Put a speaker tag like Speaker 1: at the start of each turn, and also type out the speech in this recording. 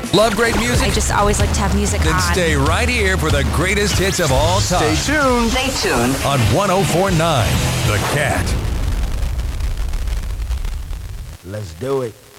Speaker 1: Love great
Speaker 2: I
Speaker 1: music?
Speaker 2: just always like to have music
Speaker 1: Then
Speaker 2: on.
Speaker 1: stay right here for the greatest hits of all time.
Speaker 3: Stay tuned.
Speaker 4: Stay tuned.
Speaker 1: On 104.9 The Cat.
Speaker 3: Let's do it.